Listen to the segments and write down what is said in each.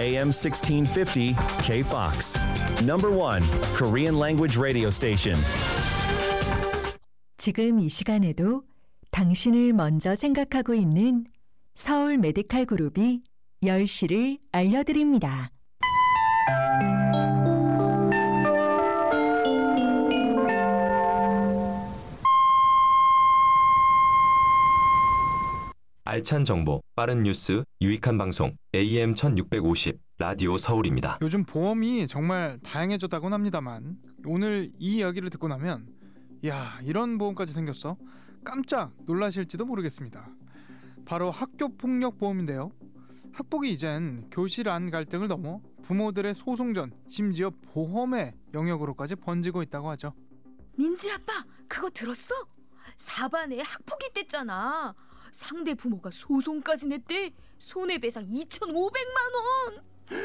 AM 1650 KFOX. Number 1 Korean language radio station. 지금 이 시간에도 당신을 먼저 생각하고 있는 서울 메디칼 그룹이 10시를 알려드립니다. 알찬 정보, 빠른 뉴스, 유익한 방송, AM 1650 라디오 서울입니다. 요즘 보험이 정말 다양해졌다고는 합니다만 오늘 이 이야기를 듣고 나면 야, 이런 보험까지 생겼어? 깜짝 놀라실지도 모르겠습니다. 바로 학교폭력보험인데요. 학폭이 이젠 교실 안 갈등을 넘어 부모들의 소송전, 심지어 보험의 영역으로까지 번지고 있다고 하죠. 민지 아빠, 그거 들었어? 4반에 학폭이 있댔잖아. 상대 부모가 소송까지 냈대. 손해배상 2,500만 원.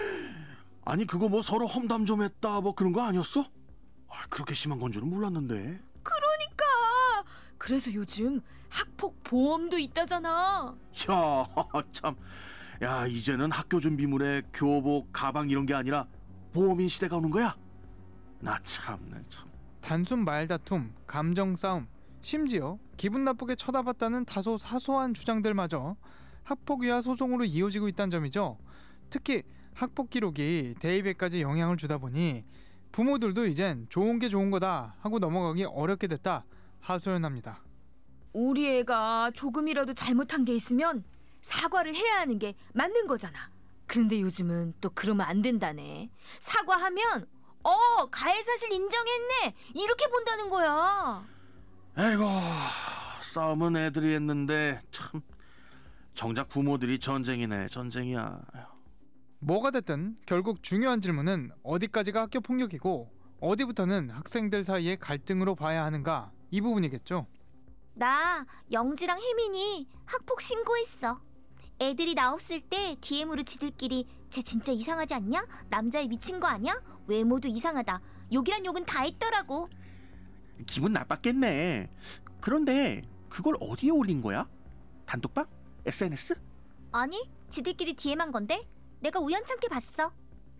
아니 그거 뭐 서로 험담 좀 했다 뭐 그런 거 아니었어? 그렇게 심한 건 줄은 몰랐는데. 그러니까 그래서 요즘 학폭 보험도 있다잖아. 야, 참. 야, 이제는 학교 준비물에 교복, 가방 이런 게 아니라 보험인 시대가 오는 거야? 나 참네 참. 단순 말다툼, 감정 싸움, 심지어 기분 나쁘게 쳐다봤다는 다소 사소한 주장들마저 학폭위와 소송으로 이어지고 있다는 점이죠. 특히 학폭 기록이 대입에까지 영향을 주다 보니 부모들도 이젠 좋은 게 좋은 거다 하고 넘어가기 어렵게 됐다 하소연합니다. 우리 애가 조금이라도 잘못한 게 있으면 사과를 해야 하는 게 맞는 거잖아. 그런데 요즘은 또 그러면 안 된다네. 사과하면 가해 사실 인정했네 이렇게 본다는 거야. 아이고, 싸움은 애들이 했는데 참 정작 부모들이 전쟁이네. 전쟁이야. 뭐가 됐든 결국 중요한 질문은 어디까지가 학교 폭력이고 어디부터는 학생들 사이의 갈등으로 봐야 하는가, 이 부분이겠죠. 나 영지랑 혜민이 학폭 신고했어. 애들이 나 없을 때 DM으로 지들끼리 쟤 진짜 이상하지 않냐? 남자애 미친 거 아니야? 외모도 이상하다. 욕이란 욕은 다 했더라고. 기분 나빴겠네. 그런데 그걸 어디에 올린 거야? 단톡방? SNS? 아니, 지들끼리 DM한 건데 내가 우연찮게 봤어.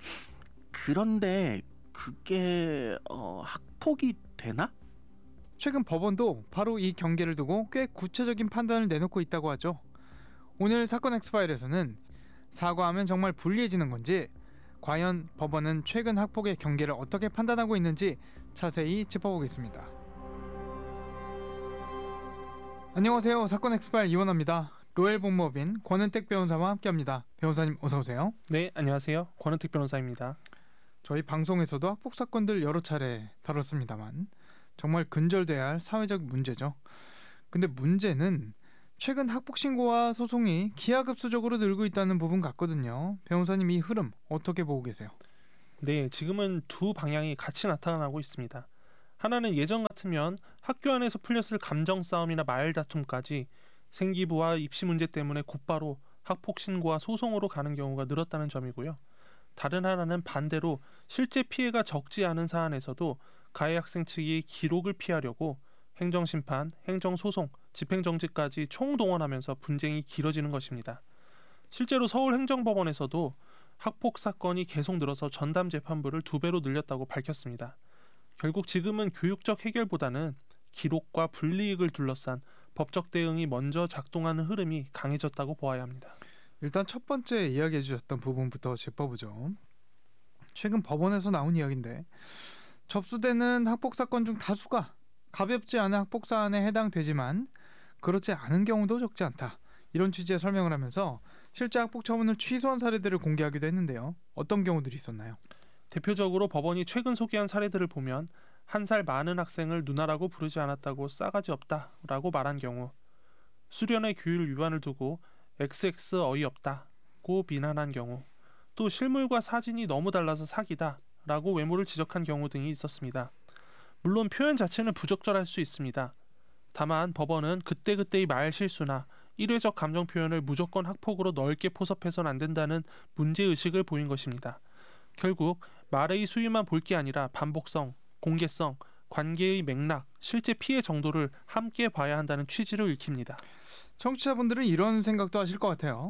그런데 그게 학폭이 되나? 최근 법원도 바로 이 경계를 두고 꽤 구체적인 판단을 내놓고 있다고 하죠. 오늘 사건 엑스파일에서는 사과하면 정말 불리해지는 건지, 과연 법원은 최근 학폭의 경계를 어떻게 판단하고 있는지 자세히 짚어보겠습니다. 안녕하세요. 사건 엑스파일 이원화입니다. 로엘 법무법인 권은택 변호사와 함께합니다. 변호사님 어서 오세요. 네, 안녕하세요. 권은택 변호사입니다. 저희 방송에서도 학폭 사건들 여러 차례 다뤘습니다만 정말 근절돼야 할 사회적 문제죠. 근데 문제는 최근 학폭 신고와 소송이 기하급수적으로 늘고 있다는 부분 같거든요. 변호사님, 이 흐름 어떻게 보고 계세요? 네, 지금은 두 방향이 같이 나타나고 있습니다. 하나는 예전 같으면 학교 안에서 풀렸을 감정 싸움이나 말다툼까지 생기부와 입시 문제 때문에 곧바로 학폭 신고와 소송으로 가는 경우가 늘었다는 점이고요. 다른 하나는 반대로 실제 피해가 적지 않은 사안에서도 가해 학생 측이 기록을 피하려고 행정심판, 행정소송, 집행정지까지 총동원하면서 분쟁이 길어지는 것입니다. 실제로 서울행정법원에서도 학폭 사건이 계속 늘어서 전담 재판부를 2배로 늘렸다고 밝혔습니다. 결국 지금은 교육적 해결보다는 기록과 불이익을 둘러싼 법적 대응이 먼저 작동하는 흐름이 강해졌다고 보아야 합니다. 일단 첫 번째 이야기해 주셨던 부분부터 짚어보죠. 최근 법원에서 나온 이야기인데 접수되는 학폭 사건 중 다수가 가볍지 않은 학폭 사안에 해당되지만 그렇지 않은 경우도 적지 않다, 이런 취지의 설명을 하면서 실제 학폭 처분을 취소한 사례들을 공개하기도 했는데요. 어떤 경우들이 있었나요? 대표적으로 법원이 최근 소개한 사례들을 보면 1살 많은 학생을 누나라고 부르지 않았다고 싸가지 없다라고 말한 경우, 수련의 규율 위반을 두고 XX 어이없다고 비난한 경우, 또 실물과 사진이 너무 달라서 사기다라고 외모를 지적한 경우 등이 있었습니다. 물론 표현 자체는 부적절할 수 있습니다. 다만 법원은 그때그때의 말 실수나 일회적 감정 표현을 무조건 학폭으로 넓게 포섭해서는 안 된다는 문제의식을 보인 것입니다. 결국 말의 수위만 볼 게 아니라 반복성, 공개성, 관계의 맥락, 실제 피해 정도를 함께 봐야 한다는 취지를 읽힙니다. 청취자분들은 이런 생각도 하실 것 같아요.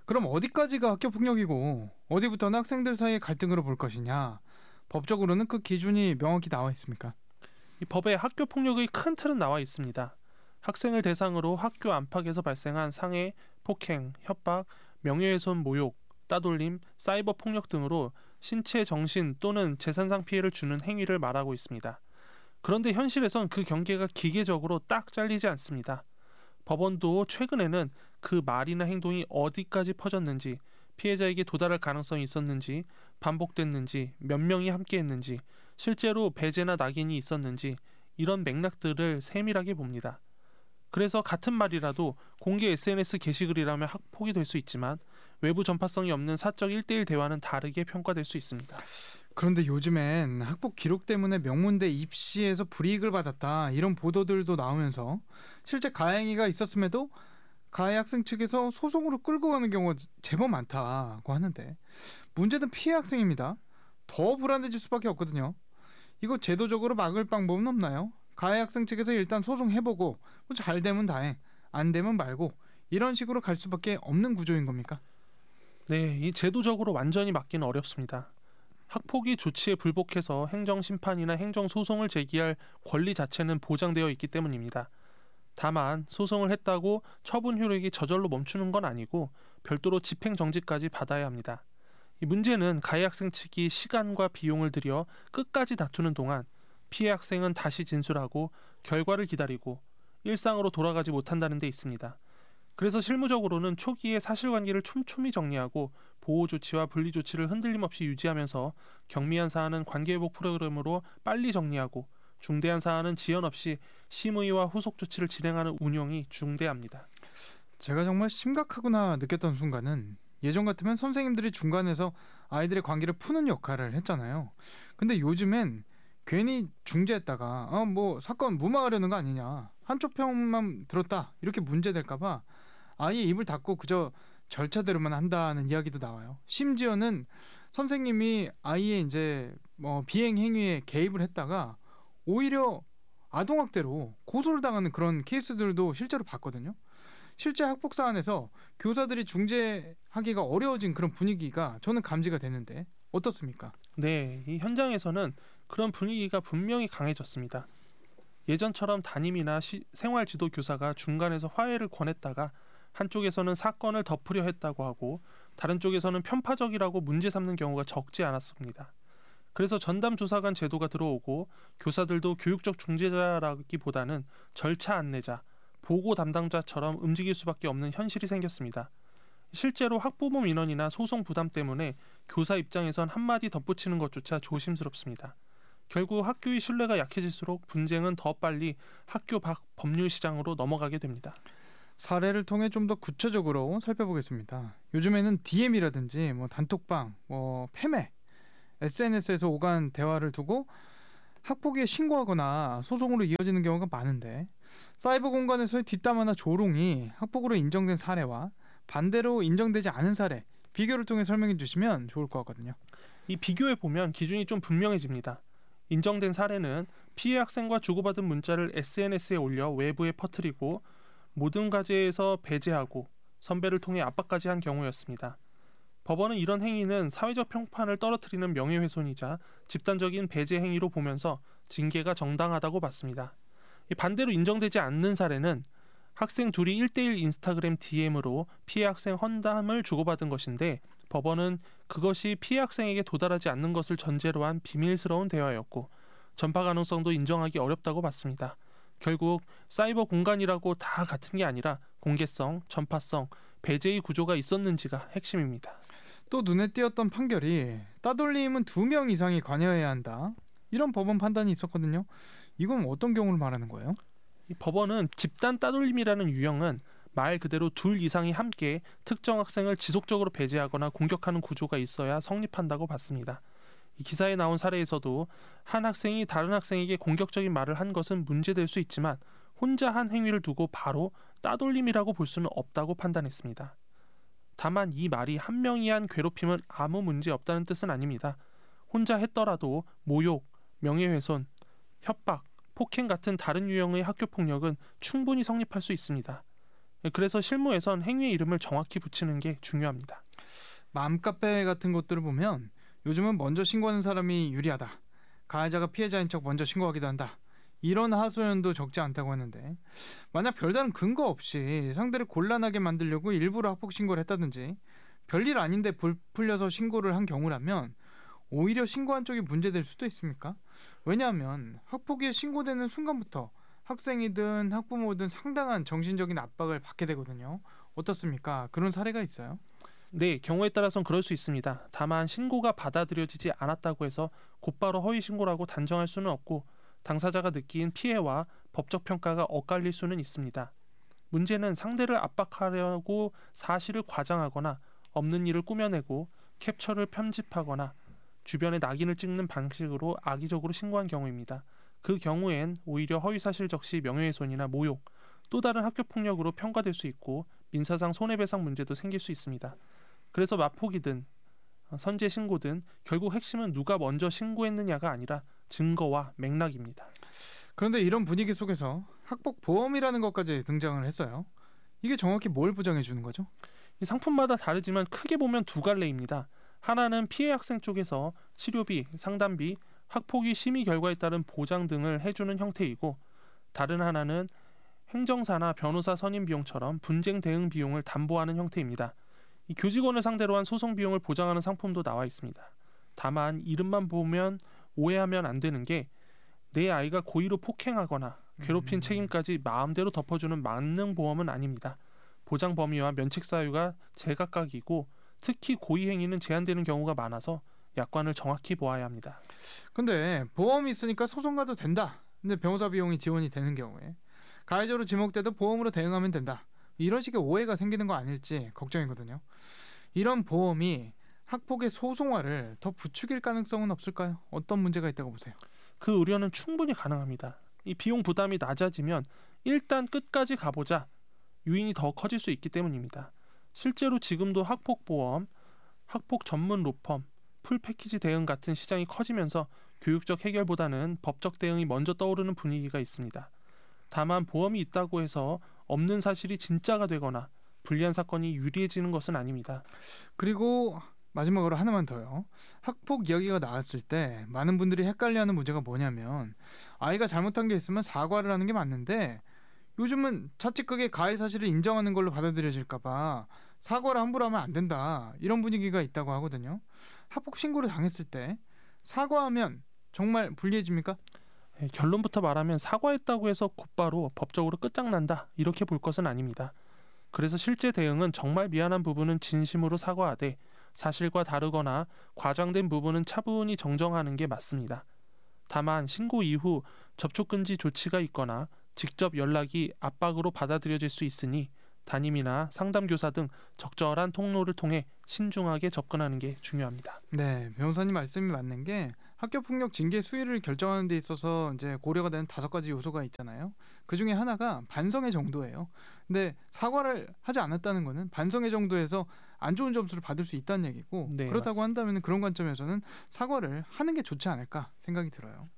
그럼 어디까지가 학교 폭력이고 어디부터는 학생들 사이의 갈등으로 볼 것이냐? 법적으로는 그 기준이 명확히 나와 있습니까? 이 법에 학교 폭력의 큰 틀은 나와 있습니다. 학생을 대상으로 학교 안팎에서 발생한 상해, 폭행, 협박, 명예훼손, 모욕, 따돌림, 사이버 폭력 등으로 신체, 정신 또는 재산상 피해를 주는 행위를 말하고 있습니다. 그런데 현실에선 그 경계가 기계적으로 딱 잘리지 않습니다. 법원도 최근에는 그 말이나 행동이 어디까지 퍼졌는지, 피해자에게 도달할 가능성이 있었는지, 반복됐는지, 몇 명이 함께했는지, 실제로 배제나 낙인이 있었는지 이런 맥락들을 세밀하게 봅니다. 그래서 같은 말이라도 공개 SNS 게시글이라면 학폭이 될 수 있지만 외부 전파성이 없는 사적 1대1 대화는 다르게 평가될 수 있습니다. 그런데 요즘엔 학폭 기록 때문에 명문대 입시에서 불이익을 받았다 이런 보도들도 나오면서 실제 가해 행위가 있었음에도 가해 학생 측에서 소송으로 끌고 가는 경우가 제법 많다고 하는데 문제는 피해 학생입니다. 더 불안해질 수밖에 없거든요. 이거 제도적으로 막을 방법은 없나요? 가해 학생 측에서 일단 소송해보고 잘 되면 다행, 안 되면 말고 이런 식으로 갈 수밖에 없는 구조인 겁니까? 네, 이 제도적으로 완전히 막기는 어렵습니다. 학폭이 조치에 불복해서 행정심판이나 행정소송을 제기할 권리 자체는 보장되어 있기 때문입니다. 다만 소송을 했다고 처분 효력이 저절로 멈추는 건 아니고 별도로 집행정지까지 받아야 합니다. 이 문제는 가해 학생 측이 시간과 비용을 들여 끝까지 다투는 동안 피해 학생은 다시 진술하고 결과를 기다리고 일상으로 돌아가지 못한다는 데 있습니다. 그래서 실무적으로는 초기에 사실관계를 촘촘히 정리하고 보호 조치와 분리 조치를 흔들림 없이 유지하면서 경미한 사안은 관계회복 프로그램으로 빨리 정리하고 중대한 사안은 지연 없이 심의와 후속 조치를 진행하는 운영이 중대합니다. 제가 정말 심각하구나 느꼈던 순간은 예전 같으면 선생님들이 중간에서 아이들의 관계를 푸는 역할을 했잖아요. 근데 요즘엔 괜히 중재했다가 뭐 사건 무마하려는 거 아니냐, 한쪽 편만 들었다 이렇게 문제될까 봐 아예 입을 닫고 그저 절차대로만 한다는 이야기도 나와요. 심지어는 선생님이 아이의 이제 비행 행위에 개입을 했다가 오히려 아동학대로 고소를 당하는 그런 케이스들도 실제로 봤거든요. 실제 학폭 사안에서 교사들이 중재하기가 어려워진 그런 분위기가 저는 감지가 되는데 어떻습니까? 네, 이 현장에서는 그런 분위기가 분명히 강해졌습니다. 예전처럼 담임이나 생활지도 교사가 중간에서 화해를 권했다가 한쪽에서는 사건을 덮으려 했다고 하고 다른 쪽에서는 편파적이라고 문제 삼는 경우가 적지 않았습니다. 그래서 전담조사관 제도가 들어오고 교사들도 교육적 중재자라기보다는 절차 안내자, 보고 담당자처럼 움직일 수밖에 없는 현실이 생겼습니다. 실제로 학부모 민원이나 소송 부담 때문에 교사 입장에선 한마디 덧붙이는 것조차 조심스럽습니다. 결국 학교의 신뢰가 약해질수록 분쟁은 더 빨리 학교 밖 법률 시장으로 넘어가게 됩니다. 사례를 통해 좀 더 구체적으로 살펴보겠습니다. 요즘에는 DM이라든지 단톡방, 패매, SNS에서 오간 대화를 두고 학폭에 신고하거나 소송으로 이어지는 경우가 많은데 사이버 공간에서의 뒷담화나 조롱이 학폭으로 인정된 사례와 반대로 인정되지 않은 사례 비교를 통해 설명해 주시면 좋을 것 같거든요. 이 비교해 보면 기준이 좀 분명해집니다. 인정된 사례는 피해 학생과 주고받은 문자를 SNS에 올려 외부에 퍼뜨리고 모든 과제에서 배제하고 선배를 통해 압박까지 한 경우였습니다. 법원은 이런 행위는 사회적 평판을 떨어뜨리는 명예훼손이자 집단적인 배제 행위로 보면서 징계가 정당하다고 봤습니다. 반대로 인정되지 않는 사례는 학생 둘이 1대1 인스타그램 DM으로 피해 학생 헌담을 주고받은 것인데 법원은 그것이 피해 학생에게 도달하지 않는 것을 전제로 한 비밀스러운 대화였고 전파 가능성도 인정하기 어렵다고 봤습니다. 결국 사이버 공간이라고 다 같은 게 아니라 공개성, 전파성, 배제의 구조가 있었는지가 핵심입니다. 또 눈에 띄었던 판결이 따돌림은 2명 이상이 관여해야 한다. 이런 법원 판단이 있었거든요. 이건 어떤 경우를 말하는 거예요? 이 법원은 집단 따돌림이라는 유형은 말 그대로 둘 이상이 함께 특정 학생을 지속적으로 배제하거나 공격하는 구조가 있어야 성립한다고 봤습니다. 이 기사에 나온 사례에서도 한 학생이 다른 학생에게 공격적인 말을 한 것은 문제될 수 있지만 혼자 한 행위를 두고 바로 따돌림이라고 볼 수는 없다고 판단했습니다. 다만 이 말이 한 명이 한 괴롭힘은 아무 문제 없다는 뜻은 아닙니다. 혼자 했더라도 모욕, 명예훼손, 협박, 폭행 같은 다른 유형의 학교폭력은 충분히 성립할 수 있습니다. 그래서 실무에선 행위의 이름을 정확히 붙이는 게 중요합니다. 맘카페 같은 곳들을 보면 요즘은 먼저 신고하는 사람이 유리하다. 가해자가 피해자인 척 먼저 신고하기도 한다. 이런 하소연도 적지 않다고 하는데 만약 별다른 근거 없이 상대를 곤란하게 만들려고 일부러 학폭 신고를 했다든지 별일 아닌데 불풀려서 신고를 한 경우라면 오히려 신고한 쪽이 문제될 수도 있습니까? 왜냐하면 학폭이 신고되는 순간부터 학생이든 학부모든 상당한 정신적인 압박을 받게 되거든요. 어떻습니까? 그런 사례가 있어요? 네, 경우에 따라서는 그럴 수 있습니다. 다만 신고가 받아들여지지 않았다고 해서 곧바로 허위 신고라고 단정할 수는 없고 당사자가 느낀 피해와 법적 평가가 엇갈릴 수는 있습니다. 문제는 상대를 압박하려고 사실을 과장하거나 없는 일을 꾸며내고 캡처를 편집하거나 주변에 낙인을 찍는 방식으로 악의적으로 신고한 경우입니다. 그 경우엔 오히려 허위사실 적시 명예훼손이나 모욕, 또 다른 학교폭력으로 평가될 수 있고 민사상 손해배상 문제도 생길 수 있습니다. 그래서 마폭이든 선제 신고든 결국 핵심은 누가 먼저 신고했느냐가 아니라 증거와 맥락입니다. 그런데 이런 분위기 속에서 학폭 보험이라는 것까지 등장을 했어요. 이게 정확히 뭘 보장해 주는 거죠? 이 상품마다 다르지만 크게 보면 두 갈래입니다. 하나는 피해 학생 쪽에서 치료비, 상담비, 학폭위 심의 결과에 따른 보장 등을 해주는 형태이고 다른 하나는 행정사나 변호사 선임 비용처럼 분쟁 대응 비용을 담보하는 형태입니다. 이 교직원을 상대로 한 소송 비용을 보장하는 상품도 나와 있습니다. 다만 이름만 보면 오해하면 안 되는 게 내 아이가 고의로 폭행하거나 괴롭힌 책임까지 마음대로 덮어주는 만능보험은 아닙니다. 보장 범위와 면책 사유가 제각각이고 특히 고의 행위는 제한되는 경우가 많아서 약관을 정확히 보아야 합니다. 근데 보험이 있으니까 소송 가도 된다. 근데 변호사 비용이 지원이 되는 경우에 가해자로 지목돼도 보험으로 대응하면 된다. 이런 식의 오해가 생기는 거 아닐지 걱정이거든요. 이런 보험이 학폭의 소송화를 더 부추길 가능성은 없을까요? 어떤 문제가 있다고 보세요? 그 우려는 충분히 가능합니다. 이 비용 부담이 낮아지면 일단 끝까지 가보자 유인이 더 커질 수 있기 때문입니다. 실제로 지금도 학폭보험, 학폭 전문 로펌, 풀패키지 대응 같은 시장이 커지면서 교육적 해결보다는 법적 대응이 먼저 떠오르는 분위기가 있습니다. 다만 보험이 있다고 해서 없는 사실이 진짜가 되거나 불리한 사건이 유리해지는 것은 아닙니다. 그리고 마지막으로 하나만 더요. 학폭 이야기가 나왔을 때 많은 분들이 헷갈려하는 문제가 뭐냐면 아이가 잘못한 게 있으면 사과를 하는 게 맞는데 요즘은 자칫 그게 가해 사실을 인정하는 걸로 받아들여질까 봐 사과를 함부로 하면 안 된다. 이런 분위기가 있다고 하거든요. 학폭 신고를 당했을 때 사과하면 정말 불리해집니까? 결론부터 말하면 사과했다고 해서 곧바로 법적으로 끝장난다 이렇게 볼 것은 아닙니다. 그래서 실제 대응은 정말 미안한 부분은 진심으로 사과하되 사실과 다르거나 과장된 부분은 차분히 정정하는 게 맞습니다. 다만 신고 이후 접촉금지 조치가 있거나 직접 연락이 압박으로 받아들여질 수 있으니 담임이나 상담교사 등 적절한 통로를 통해 신중하게 접근하는 게 중요합니다. 네, 변호사님 말씀이 맞는 게 학교폭력 징계 수위를 결정하는 데 있어서 이제 고려가 되는 5가지 요소가 있잖아요. 그 중에 하나가 반성의 정도예요. 근데 사과를 하지 않았다는 거는 반성의 정도에서 안 좋은 점수를 받을 수 있다는 얘기고 네, 그렇다고 맞습니다. 한다면 그런 관점에서는 사과를 하는 게 좋지 않을까 생각이 들어요.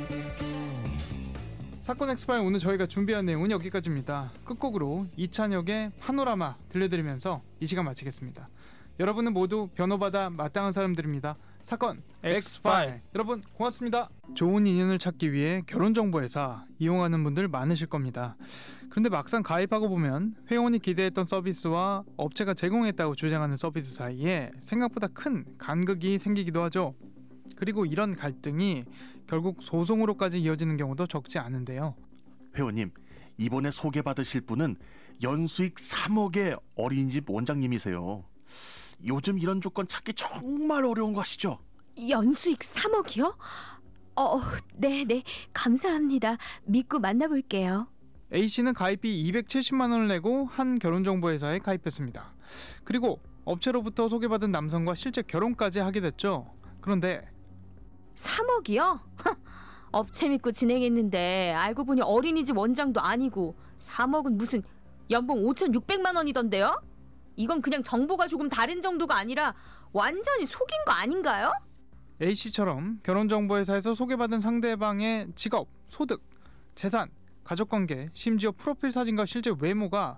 사건 엑스파일 오늘 저희가 준비한 내용은 여기까지입니다. 끝곡으로 이찬혁의 파노라마 들려드리면서 이 시간 마치겠습니다. 여러분은 모두 변호받아 마땅한 사람들입니다. 사건 엑스파일 여러분 고맙습니다. 좋은 인연을 찾기 위해 결혼정보회사 이용하는 분들 많으실 겁니다. 그런데 막상 가입하고 보면 회원이 기대했던 서비스와 업체가 제공했다고 주장하는 서비스 사이에 생각보다 큰 간극이 생기기도 하죠. 그리고 이런 갈등이 결국 소송으로까지 이어지는 경우도 적지 않은데요. 회원님, 이번에 소개받으실 분은 연수익 3억의 어린이집 원장님이세요. 요즘 이런 조건 찾기 정말 어려운 거 아시죠? 연수익 3억이요? 네, 감사합니다. 믿고 만나볼게요. A씨는 가입비 270만 원을 내고 한 결혼정보회사에 가입했습니다. 그리고 업체로부터 소개받은 남성과 실제 결혼까지 하게 됐죠. 그런데 3억이요? 업체 믿고 진행했는데 알고 보니 어린이집 원장도 아니고 3억은 무슨 연봉 5,600만 원이던데요? 이건 그냥 정보가 조금 다른 정도가 아니라 완전히 속인 거 아닌가요? A씨처럼 결혼정보회사에서 소개받은 상대방의 직업, 소득, 재산, 가족관계, 심지어 프로필 사진과 실제 외모가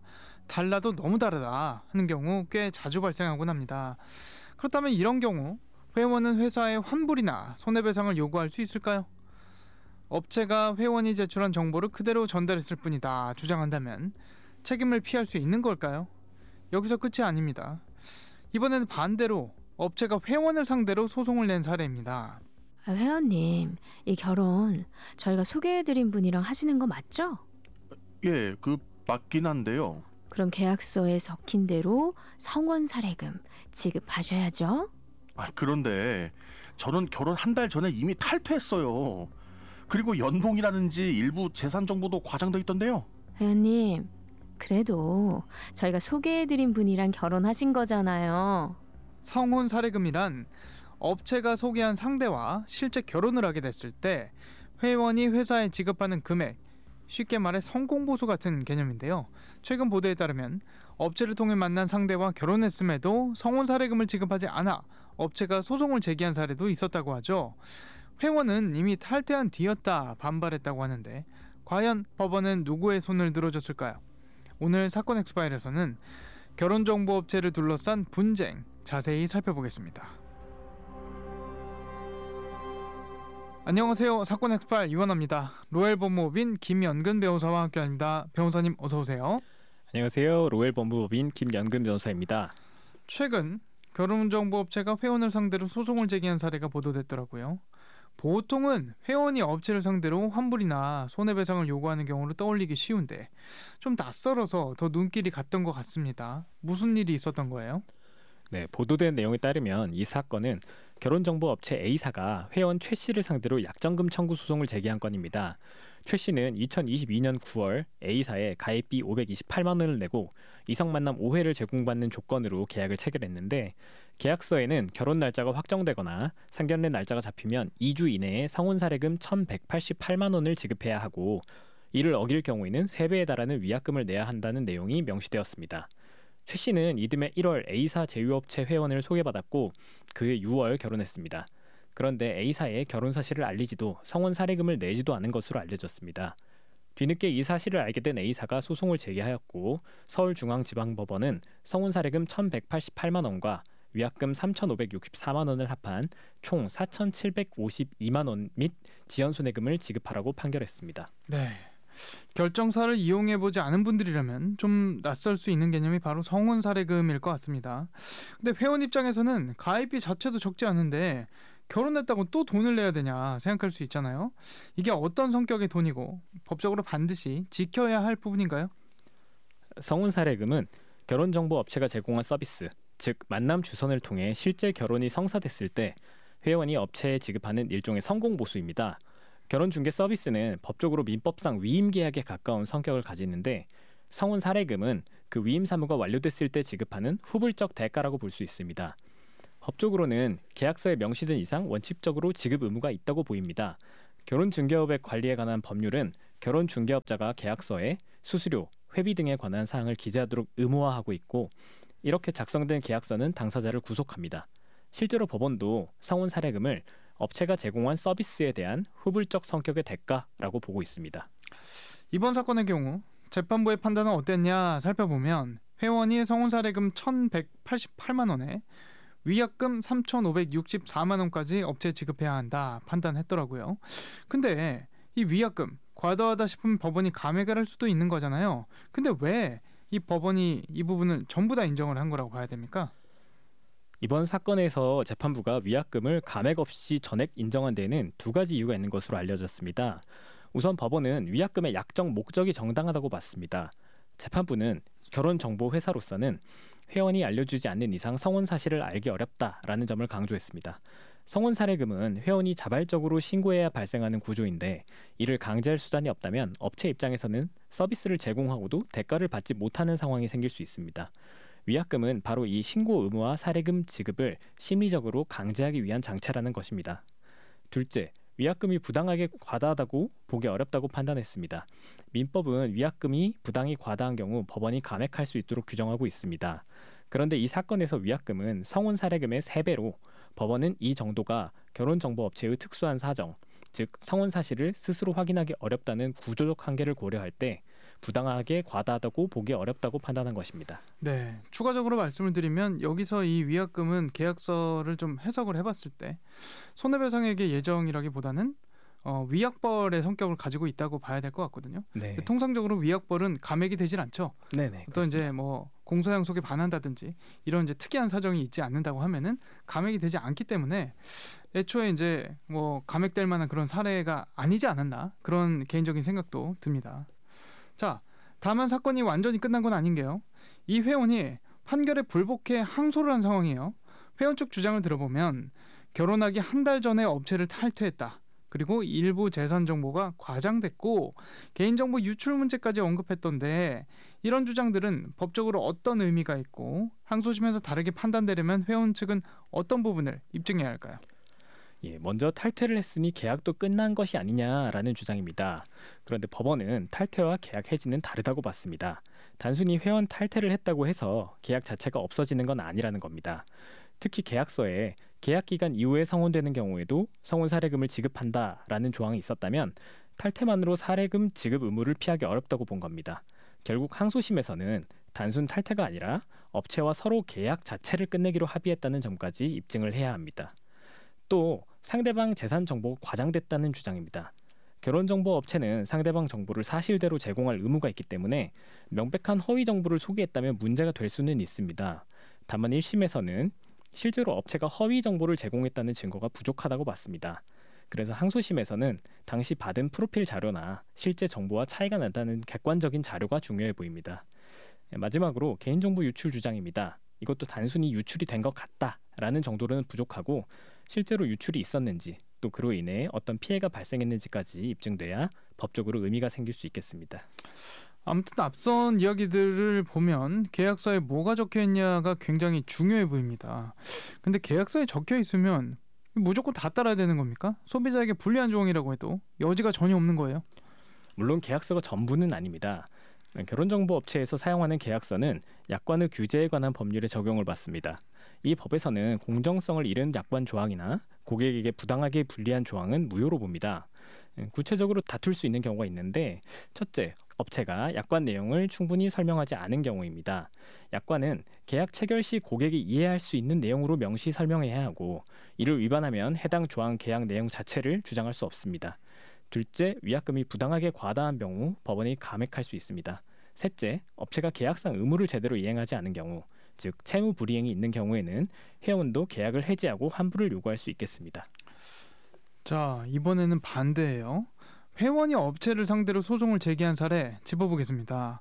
달라도 너무 다르다 하는 경우 꽤 자주 발생하곤 합니다. 그렇다면 이런 경우 회원은 회사에 환불이나 손해배상을 요구할 수 있을까요? 업체가 회원이 제출한 정보를 그대로 전달했을 뿐이다 주장한다면 책임을 피할 수 있는 걸까요? 여기서 끝이 아닙니다. 이번에는 반대로 업체가 회원을 상대로 소송을 낸 사례입니다. 회원님, 이 결혼 저희가 소개해드린 분이랑 하시는 거 맞죠? 예, 맞긴 한데요. 그럼 계약서에 적힌 대로 성원 사례금 지급하셔야죠. 그런데 저는 결혼 한 달 전에 이미 탈퇴했어요. 그리고 연봉이라든지 일부 재산 정보도 과장돼 있던데요. 회원님, 그래도 저희가 소개해드린 분이랑 결혼하신 거잖아요. 성혼 사례금이란 업체가 소개한 상대와 실제 결혼을 하게 됐을 때 회원이 회사에 지급하는 금액, 쉽게 말해 성공보수 같은 개념인데요. 최근 보도에 따르면 업체를 통해 만난 상대와 결혼했음에도 성혼 사례금을 지급하지 않아 업체가 소송을 제기한 사례도 있었다고 하죠. 회원은 이미 탈퇴한 뒤였다 반발했다고 하는데 과연 법원은 누구의 손을 들어줬을까요? 오늘 사건 엑스파일에서는 결혼정보업체를 둘러싼 분쟁 자세히 살펴보겠습니다. 안녕하세요. 사건 엑스파일 이원화입니다. 로엘 법무법인 김연근 변호사와 함께합니다. 변호사님 어서 오세요. 안녕하세요. 로엘 법무법인 김연근 변호사입니다. 최근 결혼정보업체가 회원을 상대로 소송을 제기한 사례가 보도됐더라고요. 보통은 회원이 업체를 상대로 환불이나 손해배상을 요구하는 경우를 떠올리기 쉬운데 좀 낯설어서 더 눈길이 갔던 것 같습니다. 무슨 일이 있었던 거예요? 네, 보도된 내용에 따르면 이 사건은 결혼정보업체 A사가 회원 최 씨를 상대로 약정금 청구 소송을 제기한 건입니다. 최 씨는 2022년 9월 A사에 가입비 528만 원을 내고 이성만남 5회를 제공받는 조건으로 계약을 체결했는데 계약서에는 결혼 날짜가 확정되거나 상견례 날짜가 잡히면 2주 이내에 성혼사례금 1,188만 원을 지급해야 하고 이를 어길 경우에는 3배에 달하는 위약금을 내야 한다는 내용이 명시되었습니다. 최 씨는 이듬해 1월 A사 제휴업체 회원을 소개받았고 그해 6월 결혼했습니다. 그런데 A사에 결혼 사실을 알리지도 성혼 사례금을 내지도 않은 것으로 알려졌습니다. 뒤늦게 이 사실을 알게 된 A사가 소송을 제기하였고 서울중앙지방법원은 성혼 사례금 1,188만 원과 위약금 3,564만 원을 합한 총 4,752만 원 및 지연손해금을 지급하라고 판결했습니다. 네, 결정사를 이용해보지 않은 분들이라면 좀 낯설 수 있는 개념이 바로 성혼 사례금일 것 같습니다. 근데 회원 입장에서는 가입비 자체도 적지 않은데 결혼했다고 또 돈을 내야 되냐 생각할 수 있잖아요. 이게 어떤 성격의 돈이고 법적으로 반드시 지켜야 할 부분인가요? 성혼 사례금은 결혼정보업체가 제공한 서비스, 즉 만남 주선을 통해 실제 결혼이 성사됐을 때 회원이 업체에 지급하는 일종의 성공보수입니다. 결혼중개 서비스는 법적으로 민법상 위임계약에 가까운 성격을 가지는데 성혼 사례금은 그 위임 사무가 완료됐을 때 지급하는 후불적 대가라고 볼 수 있습니다. 법적으로는 계약서에 명시된 이상 원칙적으로 지급 의무가 있다고 보입니다. 결혼중개업의 관리에 관한 법률은 결혼중개업자가 계약서에 수수료, 회비 등에 관한 사항을 기재하도록 의무화하고 있고 이렇게 작성된 계약서는 당사자를 구속합니다. 실제로 법원도 성혼 사례금을 업체가 제공한 서비스에 대한 후불적 성격의 대가라고 보고 있습니다. 이번 사건의 경우 재판부의 판단은 어땠냐 살펴보면 회원이 성혼 사례금 1,188만 원에 위약금 3,564만 원까지 업체에 지급해야 한다 판단했더라고요. 근데 이 위약금 과다하다 싶으면 법원이 감액을 할 수도 있는 거잖아요. 근데 왜 이 법원이 이 부분을 전부 다 인정을 한 거라고 봐야 됩니까? 이번 사건에서 재판부가 위약금을 감액 없이 전액 인정한 데에는 두 가지 이유가 있는 것으로 알려졌습니다. 우선 법원은 위약금의 약정 목적이 정당하다고 봤습니다. 재판부는 결혼정보회사로서는 회원이 알려주지 않는 이상 성혼 사실을 알기 어렵다라는 점을 강조했습니다. 성혼 사례금은 회원이 자발적으로 신고해야 발생하는 구조인데 이를 강제할 수단이 없다면 업체 입장에서는 서비스를 제공하고도 대가를 받지 못하는 상황이 생길 수 있습니다. 위약금은 바로 이 신고 의무와 사례금 지급을 심리적으로 강제하기 위한 장치라는 것입니다. 둘째, 위약금이 부당하게 과다하다고 보기 어렵다고 판단했습니다. 민법은 위약금이 부당히 과다한 경우 법원이 감액할 수 있도록 규정하고 있습니다. 그런데 이 사건에서 위약금은 성혼 사례금의 3배로 법원은 이 정도가 결혼정보업체의 특수한 사정, 즉 성혼 사실을 스스로 확인하기 어렵다는 구조적 한계를 고려할 때 부당하게 과다하다고 보기 어렵다고 판단한 것입니다. 네, 추가적으로 말씀을 드리면 여기서 이 위약금은 계약서를 좀 해석을 해봤을 때 손해배상액의 예정이라기보다는 위약벌의 성격을 가지고 있다고 봐야 될 것 같거든요. 네. 통상적으로 위약벌은 감액이 되질 않죠. 네네. 어떤 이제 뭐 공소양속에 반한다든지 이런 이제 특이한 사정이 있지 않는다고 하면은 감액이 되지 않기 때문에 애초에 이제 뭐 감액될 만한 그런 사례가 아니지 않았나 그런 개인적인 생각도 듭니다. 자, 다만 사건이 완전히 끝난 건 아닌 게요. 이 회원이 판결에 불복해 항소를 한 상황이에요. 회원 측 주장을 들어보면 결혼하기 한 달 전에 업체를 탈퇴했다. 그리고 일부 재산 정보가 과장됐고 개인정보 유출 문제까지 언급했던데 이런 주장들은 법적으로 어떤 의미가 있고 항소심에서 다르게 판단되려면 회원 측은 어떤 부분을 입증해야 할까요? 예, 먼저 탈퇴를 했으니 계약도 끝난 것이 아니냐라는 주장입니다. 그런데 법원은 탈퇴와 계약 해지는 다르다고 봤습니다. 단순히 회원 탈퇴를 했다고 해서 계약 자체가 없어지는 건 아니라는 겁니다. 특히 계약서에 계약 기간 이후에 성혼되는 경우에도 성혼 사례금을 지급한다라는 조항이 있었다면 탈퇴만으로 사례금 지급 의무를 피하기 어렵다고 본 겁니다. 결국 항소심에서는 단순 탈퇴가 아니라 업체와 서로 계약 자체를 끝내기로 합의했다는 점까지 입증을 해야 합니다. 또 상대방 재산 정보가 과장됐다는 주장입니다. 결혼정보 업체는 상대방 정보를 사실대로 제공할 의무가 있기 때문에 명백한 허위 정보를 소개했다면 문제가 될 수는 있습니다. 다만 1심에서는 실제로 업체가 허위 정보를 제공했다는 증거가 부족하다고 봤습니다. 그래서 항소심에서는 당시 받은 프로필 자료나 실제 정보와 차이가 난다는 객관적인 자료가 중요해 보입니다. 마지막으로 개인정보 유출 주장입니다. 이것도 단순히 유출이 된 것 같다라는 정도로는 부족하고 실제로 유출이 있었는지 또 그로 인해 어떤 피해가 발생했는지까지 입증돼야 법적으로 의미가 생길 수 있겠습니다. 아무튼 앞선 이야기들을 보면 계약서에 뭐가 적혀있냐가 굉장히 중요해 보입니다. 근데 계약서에 적혀 있으면 무조건 다 따라야 되는 겁니까? 소비자에게 불리한 조항이라고 해도 여지가 전혀 없는 거예요? 물론 계약서가 전부는 아닙니다. 결혼정보업체에서 사용하는 계약서는 약관의 규제에 관한 법률에 적용을 받습니다. 이 법에서는 공정성을 잃은 약관 조항이나 고객에게 부당하게 불리한 조항은 무효로 봅니다. 구체적으로 다툴 수 있는 경우가 있는데 첫째, 업체가 약관 내용을 충분히 설명하지 않은 경우입니다. 약관은 계약 체결 시 고객이 이해할 수 있는 내용으로 명시 설명해야 하고 이를 위반하면 해당 조항 계약 내용 자체를 주장할 수 없습니다. 둘째, 위약금이 부당하게 과다한 경우 법원이 감액할 수 있습니다. 셋째, 업체가 계약상 의무를 제대로 이행하지 않은 경우, 즉 채무 불이행이 있는 경우에는 회원도 계약을 해지하고 환불을 요구할 수 있겠습니다. 자, 이번에는 반대예요. 회원이 업체를 상대로 소송을 제기한 사례 짚어보겠습니다.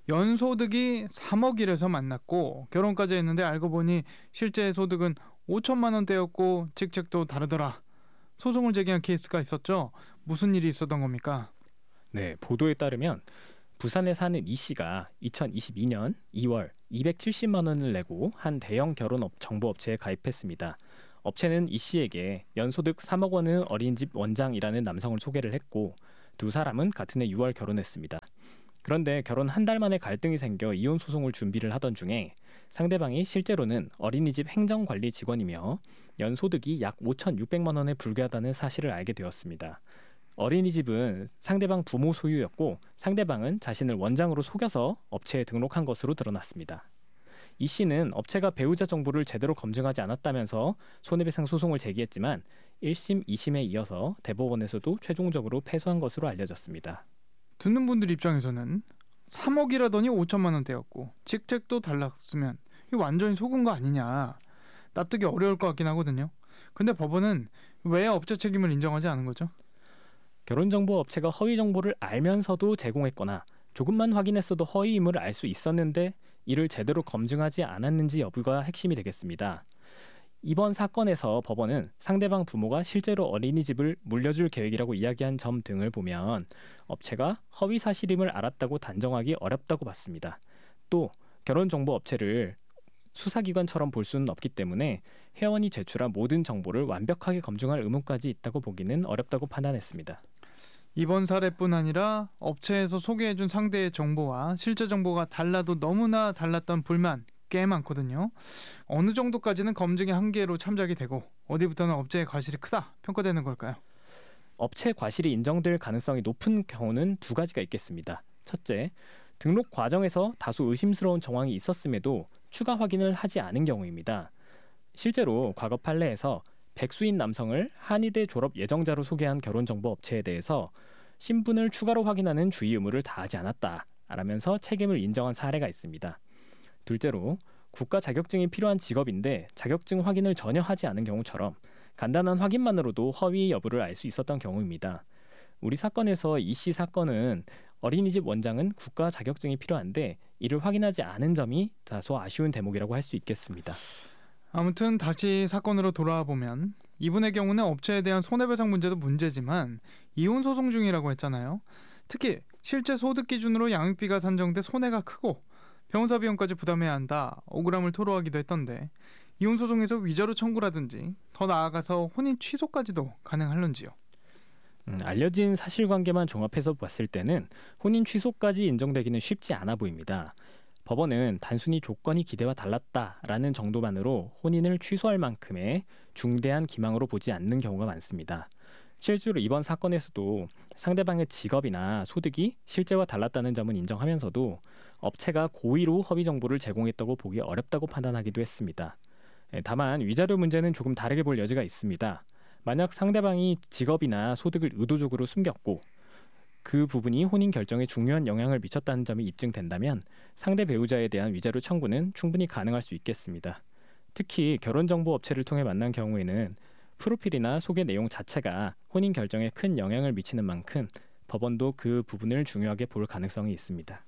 연소득이 3억이라서 만났고 결혼까지 했는데 알고 보니 실제 소득은 5천만 원대였고 직책도 다르더라. 소송을 제기한 케이스가 있었죠. 무슨 일이 있었던 겁니까? 네, 보도에 따르면 부산에 사는 이 씨가 2022년 2월 270만 원을 내고 한 대형 결혼 정보업체에 가입했습니다. 업체는 이 씨에게 연소득 3억 원의 어린이집 원장이라는 남성을 소개를 했고 두 사람은 같은 해 6월 결혼했습니다. 그런데 결혼 한 달 만에 갈등이 생겨 이혼 소송을 준비를 하던 중에 상대방이 실제로는 어린이집 행정관리 직원이며 연소득이 약 5,600만 원에 불과하다는 사실을 알게 되었습니다. 어린이집은 상대방 부모 소유였고 상대방은 자신을 원장으로 속여서 업체에 등록한 것으로 드러났습니다. 이 씨는 업체가 배우자 정보를 제대로 검증하지 않았다면서 손해배상 소송을 제기했지만 1심, 2심에 이어서 대법원에서도 최종적으로 패소한 것으로 알려졌습니다. 듣는 분들 입장에서는 3억이라더니 5천만 원대였고 직책도 달랐으면 완전히 속은 거 아니냐 납득이 어려울 것 같긴 하거든요. 근데 법원은 왜 업체 책임을 인정하지 않은 거죠? 결혼정보업체가 허위 정보를 알면서도 제공했거나 조금만 확인했어도 허위임을 알 수 있었는데 이를 제대로 검증하지 않았는지 여부가 핵심이 되겠습니다. 이번 사건에서 법원은 상대방 부모가 실제로 어린이집을 물려줄 계획이라고 이야기한 점 등을 보면 업체가 허위 사실임을 알았다고 단정하기 어렵다고 봤습니다. 또 결혼정보업체를 수사기관처럼 볼 수는 없기 때문에 회원이 제출한 모든 정보를 완벽하게 검증할 의무까지 있다고 보기는 어렵다고 판단했습니다. 이번 사례뿐 아니라 업체에서 소개해준 상대의 정보와 실제 정보가 달라도 너무나 달랐던 불만 꽤 많거든요. 어느 정도까지는 검증의 한계로 참작이 되고 어디부터는 업체의 과실이 크다 평가되는 걸까요? 업체 과실이 인정될 가능성이 높은 경우는 두 가지가 있겠습니다. 첫째, 등록 과정에서 다소 의심스러운 정황이 있었음에도 추가 확인을 하지 않은 경우입니다. 실제로 과거 판례에서 백수인 남성을 한의대 졸업 예정자로 소개한 결혼정보업체에 대해서 신분을 추가로 확인하는 주의 의무를 다하지 않았다라면서 책임을 인정한 사례가 있습니다. 둘째로, 국가 자격증이 필요한 직업인데 자격증 확인을 전혀 하지 않은 경우처럼 간단한 확인만으로도 허위 여부를 알 수 있었던 경우입니다. 우리 사건에서 이씨 사건은 어린이집 원장은 국가 자격증이 필요한데 이를 확인하지 않은 점이 다소 아쉬운 대목이라고 할 수 있겠습니다. 아무튼 다시 사건으로 돌아와 보면 이분의 경우는 업체에 대한 손해배상 문제도 문제지만 이혼 소송 중이라고 했잖아요. 특히 실제 소득 기준으로 양육비가 산정돼 손해가 크고 변호사 비용까지 부담해야 한다, 억울함을 토로하기도 했던데 이혼 소송에서 위자료 청구라든지 더 나아가서 혼인 취소까지도 가능할런지요? 알려진 사실관계만 종합해서 봤을 때는 혼인 취소까지 인정되기는 쉽지 않아 보입니다. 법원은 단순히 조건이 기대와 달랐다라는 정도만으로 혼인을 취소할 만큼의 중대한 기망으로 보지 않는 경우가 많습니다. 실제로 이번 사건에서도 상대방의 직업이나 소득이 실제와 달랐다는 점은 인정하면서도 업체가 고의로 허위 정보를 제공했다고 보기 어렵다고 판단하기도 했습니다. 다만 위자료 문제는 조금 다르게 볼 여지가 있습니다. 만약 상대방이 직업이나 소득을 의도적으로 숨겼고 그 부분이 혼인 결정에 중요한 영향을 미쳤다는 점이 입증된다면 상대 배우자에 대한 위자료 청구는 충분히 가능할 수 있겠습니다. 특히 결혼정보업체를 통해 만난 경우에는 프로필이나 소개 내용 자체가 혼인 결정에 큰 영향을 미치는 만큼 법원도 그 부분을 중요하게 볼 가능성이 있습니다.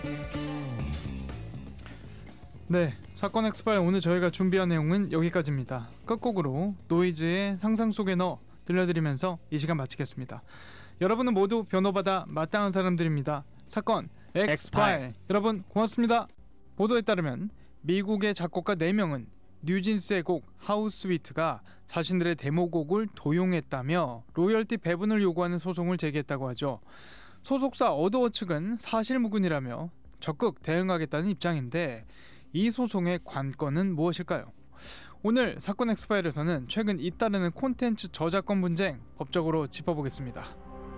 네, 사건 엑스파일 오늘 저희가 준비한 내용은 여기까지입니다. 끝곡으로 노이즈의 상상 속에 넣어 들려드리면서 이 시간 마치겠습니다. 여러분은 모두 변호받아 마땅한 사람들입니다. 사건 엑스파일. 여러분 고맙습니다. 보도에 따르면 미국의 작곡가 4명은 뉴진스의 곡 하우스 스위트가 자신들의 데모곡을 도용했다며 로열티 배분을 요구하는 소송을 제기했다고 하죠. 소속사 어도어 측은 사실무근이라며 적극 대응하겠다는 입장인데 이 소송의 관건은 무엇일까요? 오늘 사건 엑스파일에서는 최근 잇따르는 콘텐츠 저작권 분쟁 법적으로 짚어보겠습니다.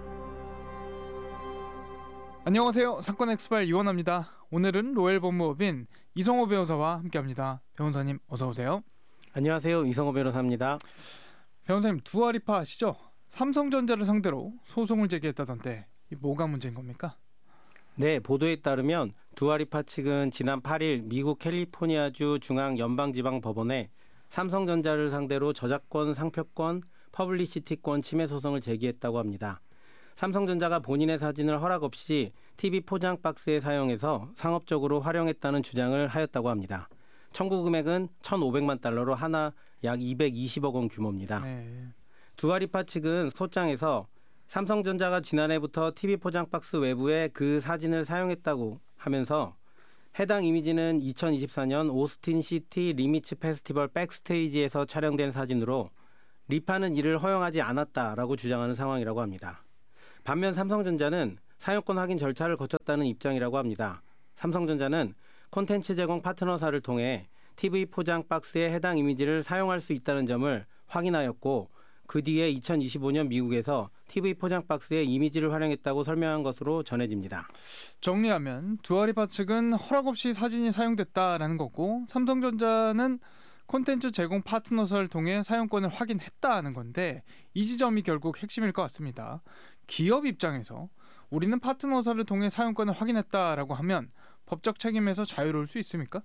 안녕하세요. 사건 엑스파일 이원합니다. 오늘은 로엘 법무법인 이성호 변호사와 함께합니다. 변호사님 어서 오세요. 안녕하세요. 이성호 변호사입니다. 변호사님 두아리파 아시죠? 삼성전자를 상대로 소송을 제기했다던데 뭐가 문제인 겁니까? 네, 보도에 따르면 두아리파 측은 지난 8일 미국 캘리포니아주 중앙연방지방법원에 삼성전자를 상대로 저작권, 상표권, 퍼블리시티권 침해 소송을 제기했다고 합니다. 삼성전자가 본인의 사진을 허락 없이 TV 포장 박스에 사용해서 상업적으로 활용했다는 주장을 하였다고 합니다. 청구 금액은 1,500만 달러로 하나 약 220억 원 규모입니다. 네. 두아리파 측은 소장에서 삼성전자가 지난해부터 TV 포장 박스 외부에 그 사진을 사용했다고 하면서 해당 이미지는 2024년 오스틴 시티 리미츠 페스티벌 백스테이지에서 촬영된 사진으로 리파는 이를 허용하지 않았다라고 주장하는 상황이라고 합니다. 반면 삼성전자는 사용권 확인 절차를 거쳤다는 입장이라고 합니다. 삼성전자는 콘텐츠 제공 파트너사를 통해 TV 포장 박스에 해당 이미지를 사용할 수 있다는 점을 확인하였고 그 뒤에 2025년 미국에서 TV 포장 박스에 이미지를 활용했다고 설명한 것으로 전해집니다. 정리하면 두아리파 측은 허락 없이 사진이 사용됐다라는 거고 삼성전자는 콘텐츠 제공 파트너사를 통해 사용권을 확인했다는 건데 이 지점이 결국 핵심일 것 같습니다. 기업 입장에서 우리는 파트너사를 통해 사용권을 확인했다라고 하면 법적 책임에서 자유로울 수 있습니까?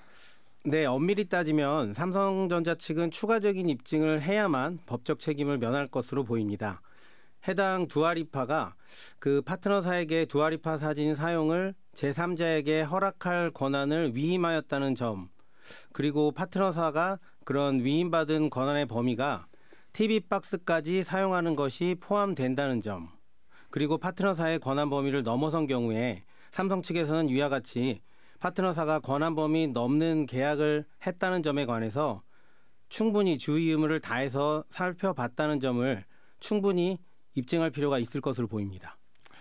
네, 엄밀히 따지면 삼성전자 측은 추가적인 입증을 해야만 법적 책임을 면할 것으로 보입니다. 해당 두아리파가 그 파트너사에게 두아리파 사진 사용을 제3자에게 허락할 권한을 위임하였다는 점, 그리고 파트너사가 그런 위임받은 권한의 범위가 TV 박스까지 사용하는 것이 포함된다는 점, 그리고 파트너사의 권한 범위를 넘어선 경우에 삼성 측에서는 위와 같이 파트너사가 권한 범위 넘는 계약을 했다는 점에 관해서 충분히 주의 의무를 다해서 살펴봤다는 점을 충분히 입증할 필요가 있을 것으로 보입니다.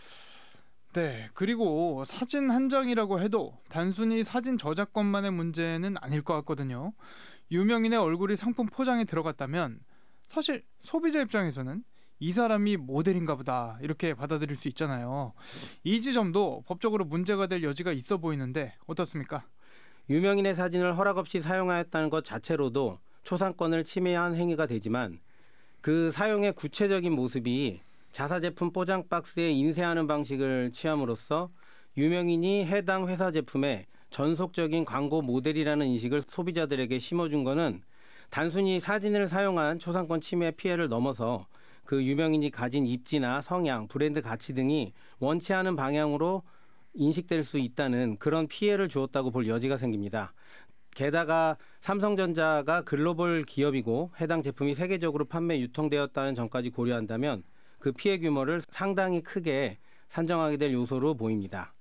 네, 그리고 사진 한 장이라고 해도 단순히 사진 저작권만의 문제는 아닐 것 같거든요. 유명인의 얼굴이 상품 포장에 들어갔다면 사실 소비자 입장에서는 이 사람이 모델인가 보다 이렇게 받아들일 수 있잖아요. 이 지점도 법적으로 문제가 될 여지가 있어 보이는데 어떻습니까? 유명인의 사진을 허락 없이 사용하였다는 것 자체로도 초상권을 침해한 행위가 되지만 그 사용의 구체적인 모습이 자사제품 포장 박스에 인쇄하는 방식을 취함으로써 유명인이 해당 회사 제품의 전속적인 광고 모델이라는 인식을 소비자들에게 심어준 것은 단순히 사진을 사용한 초상권 침해 피해를 넘어서 그 유명인이 가진 입지나 성향, 브랜드 가치 등이 원치 않은 방향으로 인식될 수 있다는 그런 피해를 주었다고 볼 여지가 생깁니다. 게다가 삼성전자가 글로벌 기업이고 해당 제품이 세계적으로 판매 유통되었다는 점까지 고려한다면 그 피해 규모를 상당히 크게 산정하게 될 요소로 보입니다.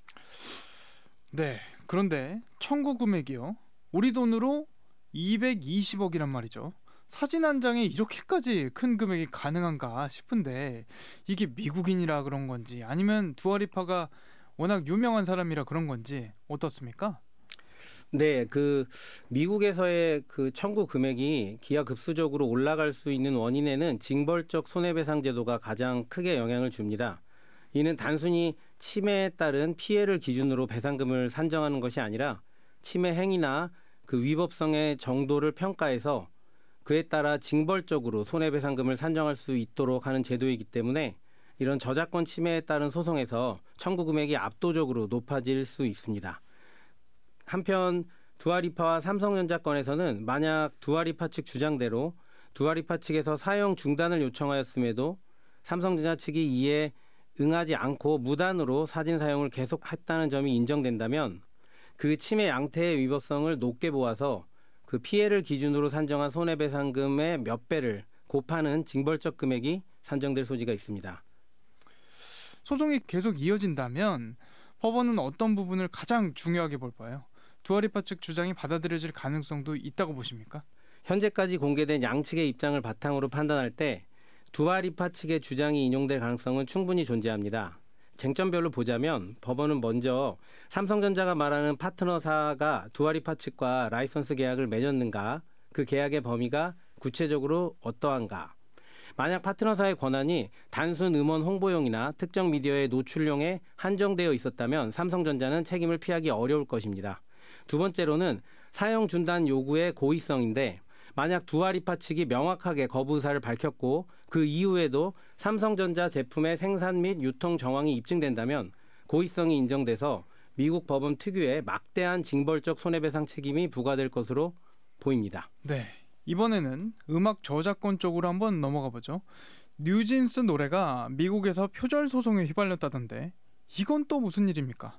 네, 그런데 청구 금액이요. 우리 돈으로 220억이란 말이죠. 사진 한 장에 이렇게까지 큰 금액이 가능한가 싶은데 이게 미국인이라 그런 건지 아니면 두아리파가 워낙 유명한 사람이라 그런 건지 어떻습니까? 네, 그 미국에서의 그 청구 금액이 기하급수적으로 올라갈 수 있는 원인에는 징벌적 손해배상 제도가 가장 크게 영향을 줍니다. 이는 단순히 침해에 따른 피해를 기준으로 배상금을 산정하는 것이 아니라 침해 행위나 그 위법성의 정도를 평가해서 그에 따라 징벌적으로 손해배상금을 산정할 수 있도록 하는 제도이기 때문에 이런 저작권 침해에 따른 소송에서 청구 금액이 압도적으로 높아질 수 있습니다. 한편 두아리파와 삼성전자 건에서는 만약 두아리파 측 주장대로 두아리파 측에서 사용 중단을 요청하였음에도 삼성전자 측이 이에 응하지 않고 무단으로 사진 사용을 계속했다는 점이 인정된다면 그 침해 양태의 위법성을 높게 보아서 그 피해를 기준으로 산정한 손해배상금의 몇 배를 곱하는 징벌적 금액이 산정될 소지가 있습니다. 소송이 계속 이어진다면 법원은 어떤 부분을 가장 중요하게 볼까요? 두아리파 측 주장이 받아들여질 가능성도 있다고 보십니까? 현재까지 공개된 양측의 입장을 바탕으로 판단할 때 두아리파 측의 주장이 인용될 가능성은 충분히 존재합니다. 쟁점별로 보자면 법원은 먼저 삼성전자가 말하는 파트너사가 두아리파 측과 라이선스 계약을 맺었는가, 그 계약의 범위가 구체적으로 어떠한가, 만약 파트너사의 권한이 단순 음원 홍보용이나 특정 미디어의 노출용에 한정되어 있었다면 삼성전자는 책임을 피하기 어려울 것입니다. 두 번째로는 사용 중단 요구의 고의성인데 만약 두아리파 측이 명확하게 거부 의사를 밝혔고 그 이후에도 삼성전자 제품의 생산 및 유통 정황이 입증된다면 고의성이 인정돼서 미국 법원 특유의 막대한 징벌적 손해배상 책임이 부과될 것으로 보입니다. 네, 이번에는 음악 저작권 쪽으로 한번 넘어가 보죠. 뉴진스 노래가 미국에서 표절 소송에 휘말렸다던데 이건 또 무슨 일입니까?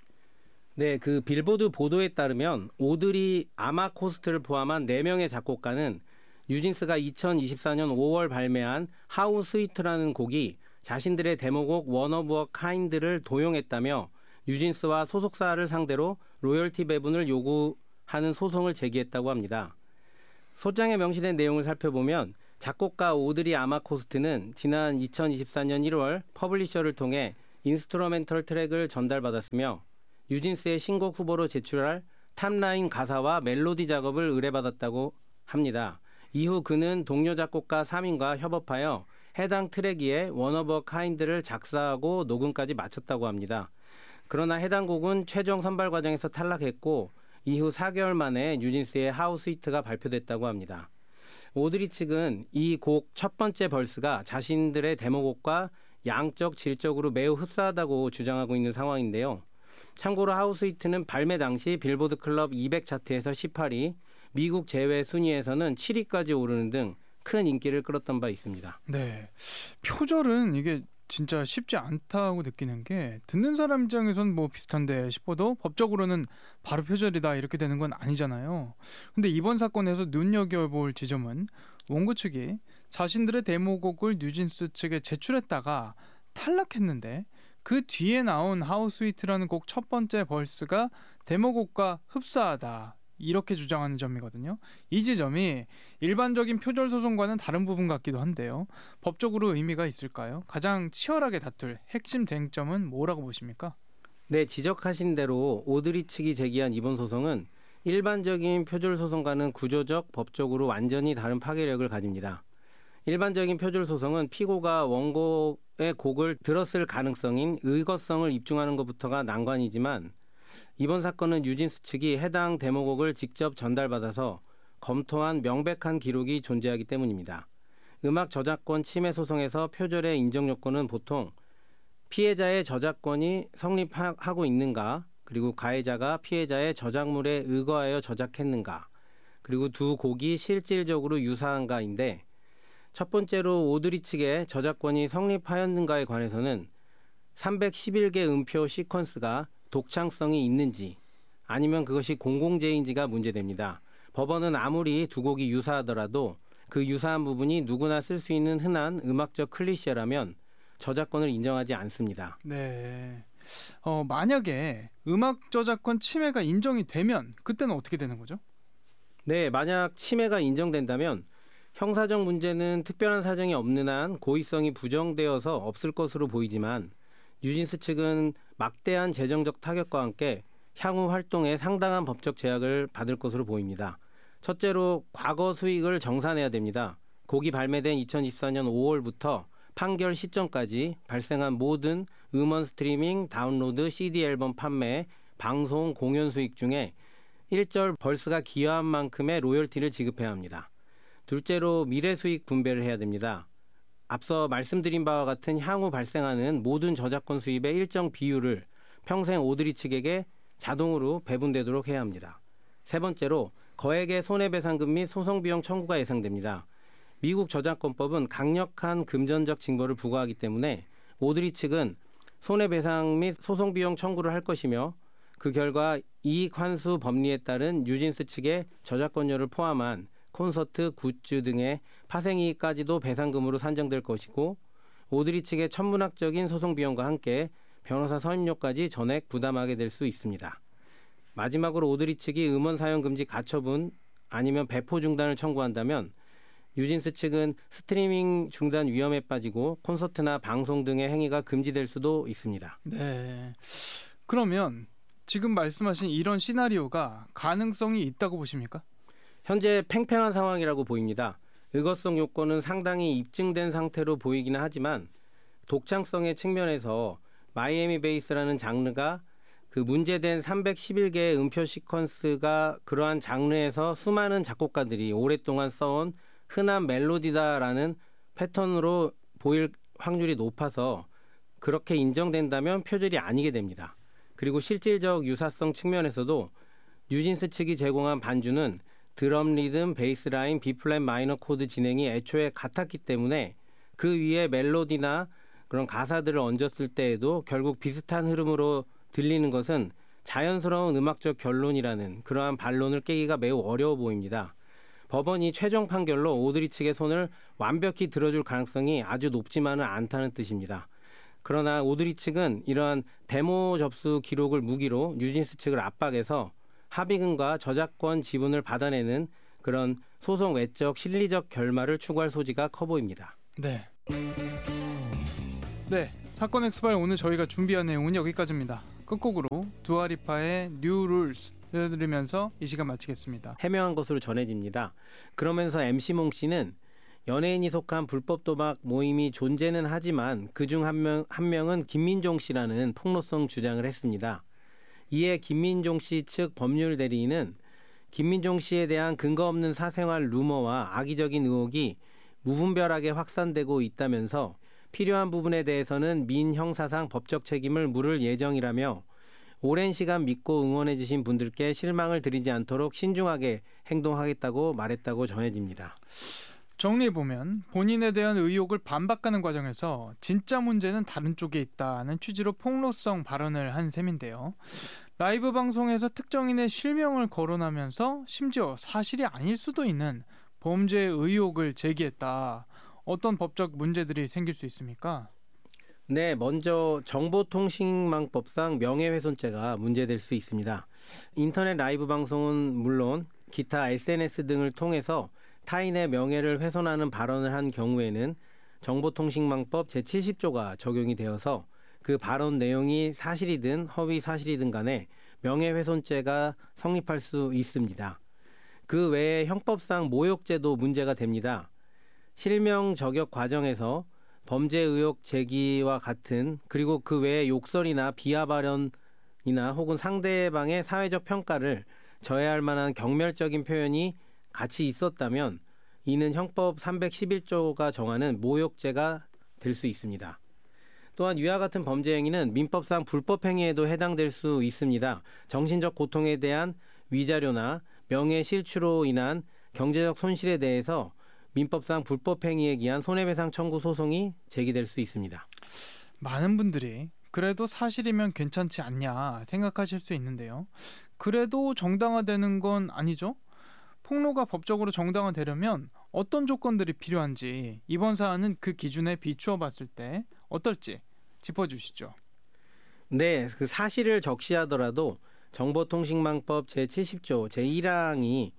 네, 그 빌보드 보도에 따르면 오드리 아마코스트를 포함한 4명의 작곡가는 뉴진스가 2024년 5월 발매한 하우 스위트라는 곡이 자신들의 데모곡 원 오브 어 카인드를 도용했다며 뉴진스와 소속사를 상대로 로열티 배분을 요구하는 소송을 제기했다고 합니다. 소장에 명시된 내용을 살펴보면 작곡가 오드리 아마코스트는 지난 2024년 1월 퍼블리셔를 통해 인스트루멘털 트랙을 전달받았으며 뉴진스의 신곡 후보로 제출할 탑라인 가사와 멜로디 작업을 의뢰받았다고 합니다. 이후 그는 동료 작곡가 3인과 협업하여 해당 트랙 위에 원 오브 어 카인드를 작사하고 녹음까지 마쳤다고 합니다. 그러나 해당 곡은 최종 선발 과정에서 탈락했고 이후 4개월 만에 뉴진스의 하우 스위트가 발표됐다고 합니다. 오드리 측은 이 곡 첫 번째 벌스가 자신들의 데모곡과 양적, 질적으로 매우 흡사하다고 주장하고 있는 상황인데요. 참고로 하우 스위트는 발매 당시 빌보드 클럽 200 차트에서 18위, 미국 제외 순위에서는 7위까지 오르는 등 큰 인기를 끌었던 바 있습니다. 네, 표절은 이게 진짜 쉽지 않다고 느끼는 게 듣는 사람 입장에선 뭐 비슷한데 싶어도 법적으로는 바로 표절이다 이렇게 되는 건 아니잖아요. 근데 이번 사건에서 눈여겨볼 지점은 원고 측이 자신들의 데모곡을 뉴진스 측에 제출했다가 탈락했는데 그 뒤에 나온 하우 스위트라는 곡 첫 번째 벌스가 데모곡과 흡사하다 이렇게 주장하는 점이거든요. 이 지점이 일반적인 표절 소송과는 다른 부분 같기도 한데요. 법적으로 의미가 있을까요? 가장 치열하게 다툴 핵심 쟁점은 뭐라고 보십니까? 네, 지적하신 대로 오드리 측이 제기한 이번 소송은 일반적인 표절 소송과는 구조적, 법적으로 완전히 다른 파괴력을 가집니다. 일반적인 표절 소송은 피고가 원고의 곡을 들었을 가능성인 의거성을 입증하는 것부터가 난관이지만 이번 사건은 뉴진스 측이 해당 데모곡을 직접 전달받아서 검토한 명백한 기록이 존재하기 때문입니다. 음악 저작권 침해 소송에서 표절의 인정 요건은 보통 피해자의 저작권이 성립하고 있는가, 그리고 가해자가 피해자의 저작물에 의거하여 저작했는가, 그리고 두 곡이 실질적으로 유사한가인데, 첫 번째로 오드리 측의 저작권이 성립하였는가에 관해서는 311개 음표 시퀀스가 독창성이 있는지 아니면 그것이 공공재인지가 문제됩니다. 법원은 아무리 두 곡이 유사하더라도 그 유사한 부분이 누구나 쓸 수 있는 흔한 음악적 클리셰라면 저작권을 인정하지 않습니다. 네. 만약에 음악 저작권 침해가 인정이 되면 그때는 어떻게 되는 거죠? 네, 만약 침해가 인정된다면 형사적 문제는 특별한 사정이 없는 한 고의성이 부정되어서 없을 것으로 보이지만 뉴진스 측은 막대한 재정적 타격과 함께 향후 활동에 상당한 법적 제약을 받을 것으로 보입니다. 첫째로 과거 수익을 정산해야 됩니다. 곡이 발매된 2014년 5월부터 판결 시점까지 발생한 모든 음원 스트리밍, 다운로드, CD 앨범 판매, 방송, 공연 수익 중에 1절 벌스가 기여한 만큼의 로열티를 지급해야 합니다. 둘째로 미래 수익 분배를 해야 됩니다. 앞서 말씀드린 바와 같은 향후 발생하는 모든 저작권 수입의 일정 비율을 평생 오드리 측에게 자동으로 배분되도록 해야 합니다. 세 번째로 거액의 손해배상금 및 소송비용 청구가 예상됩니다. 미국 저작권법은 강력한 금전적 징벌을 부과하기 때문에 오드리 측은 손해배상 및 소송비용 청구를 할 것이며 그 결과 이익 환수 법리에 따른 뉴진스 측의 저작권료를 포함한 콘서트, 굿즈 등의 파생이익까지도 배상금으로 산정될 것이고 오드리 측의 천문학적인 소송비용과 함께 변호사 선임료까지 전액 부담하게 될 수 있습니다. 마지막으로 오드리 측이 음원 사용 금지 가처분 아니면 배포 중단을 청구한다면 뉴진스 측은 스트리밍 중단 위험에 빠지고 콘서트나 방송 등의 행위가 금지될 수도 있습니다. 네. 그러면 지금 말씀하신 이런 시나리오가 가능성이 있다고 보십니까? 현재 팽팽한 상황이라고 보입니다. 의거성 요건은 상당히 입증된 상태로 보이기는 하지만 독창성의 측면에서 마이애미 베이스라는 장르가 그 문제된 311개의 음표 시퀀스가 그러한 장르에서 수많은 작곡가들이 오랫동안 써온 흔한 멜로디다라는 패턴으로 보일 확률이 높아서 그렇게 인정된다면 표절이 아니게 됩니다. 그리고 실질적 유사성 측면에서도 뉴진스 측이 제공한 반주는 드럼 리듬, 베이스 라인, B플랫 마이너 코드 진행이 애초에 같았기 때문에 그 위에 멜로디나 그런 가사들을 얹었을 때에도 결국 비슷한 흐름으로 들리는 것은 자연스러운 음악적 결론이라는 그러한 반론을 깨기가 매우 어려워 보입니다. 법원이 최종 판결로 오드리 측의 손을 완벽히 들어줄 가능성이 아주 높지만은 않다는 뜻입니다. 그러나 오드리 측은 이러한 데모 접수 기록을 무기로 뉴진스 측을 압박해서 합의금과 저작권 지분을 받아내는 그런 소송 외적 실리적 결말을 추구할 소지가 커 보입니다. 네. 네, 사건 엑스파일 오늘 저희가 준비한 내용은 여기까지입니다. 끝곡으로 두아리파의 New Rules 들으면서 이 시간 마치겠습니다. 해명한 것으로 전해집니다. 그러면서 MC몽 씨는 연예인이 속한 불법 도박 모임이 존재는 하지만 그중 한 명은 김민종 씨라는 폭로성 주장을 했습니다. 이에 김민종 씨 측 법률 대리인은 김민종 씨에 대한 근거 없는 사생활 루머와 악의적인 의혹이 무분별하게 확산되고 있다면서 필요한 부분에 대해서는 민형사상 법적 책임을 물을 예정이라며 오랜 시간 믿고 응원해 주신 분들께 실망을 드리지 않도록 신중하게 행동하겠다고 말했다고 전해집니다. 정리해보면 본인에 대한 의혹을 반박하는 과정에서 진짜 문제는 다른 쪽에 있다는 취지로 폭로성 발언을 한 셈인데요. 라이브 방송에서 특정인의 실명을 거론하면서 심지어 사실이 아닐 수도 있는 범죄 의혹을 제기했다. 어떤 법적 문제들이 생길 수 있습니까? 네, 먼저 정보통신망법상 명예훼손죄가 문제될 수 있습니다. 인터넷 라이브 방송은 물론 기타 SNS 등을 통해서 타인의 명예를 훼손하는 발언을 한 경우에는 정보통신망법 제70조가 적용이 되어서 그 발언 내용이 사실이든 허위 사실이든 간에 명예훼손죄가 성립할 수 있습니다. 그 외에 형법상 모욕죄도 문제가 됩니다. 실명 저격 과정에서 범죄 의혹 제기와 같은 그리고 그 외에 욕설이나 비하 발언이나 혹은 상대방의 사회적 평가를 저해할 만한 경멸적인 표현이 같이 있었다면 이는 형법 311조가 정하는 모욕죄가 될 수 있습니다. 또한 위와 같은 범죄 행위는 민법상 불법 행위에도 해당될 수 있습니다. 정신적 고통에 대한 위자료나 명예 실추로 인한 경제적 손실에 대해서 민법상 불법 행위에 기한 손해배상 청구 소송이 제기될 수 있습니다. 많은 분들이 그래도 사실이면 괜찮지 않냐 생각하실 수 있는데요. 그래도 정당화되는 건 아니죠. 폭로가 법적으로 정당화되려면 어떤 조건들이 필요한지 이번 사안은 그 기준에 비추어 봤을 때 어떨지 짚어주시죠. 네, 그 사실을 적시하더라도 정보통신망법 제70조 제1항이